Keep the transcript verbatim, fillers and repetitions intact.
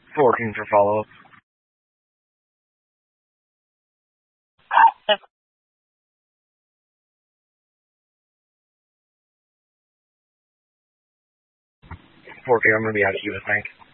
fourteen for follow-up. fourteen, I'm going to be out of Cuba, thanks.